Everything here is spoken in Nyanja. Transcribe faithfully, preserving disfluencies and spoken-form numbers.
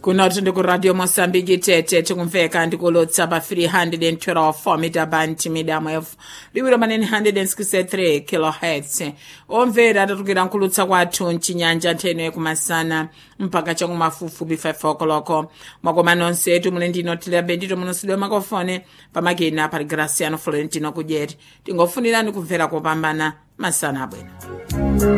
kunoti ndi ku radio Mozambique tete tikumveka ndikulotsa pa three twelve mita band medium wave liwiro manene one hundred sixty-three kilohertz. Omvera atatukira nkulutsa kwathu mchinyanja ntheno kumasana mpaka chakumafufupi five o'clock. Mwakoma nonse etu muli ndino tilabe ndito munosidwe makofone pamakina pali Graciano Florentino Kudyeri tingofunirani kumvera kopambana masana abwino.